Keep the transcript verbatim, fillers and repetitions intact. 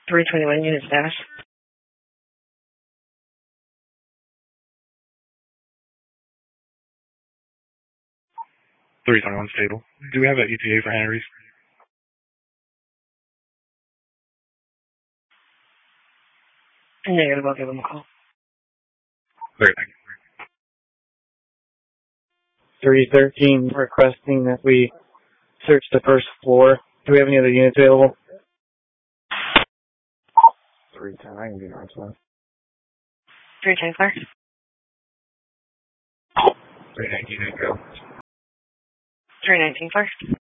three twenty-one unit status. three twenty-one stable. Do we have an E T A for Henry's? Negative, I'll give them a call. Very thank you. three thirteen requesting that we search the first floor. Do we have any other units available? three ten, I can do that one. three ten, clear. three nineteen, go. three nineteen, clear.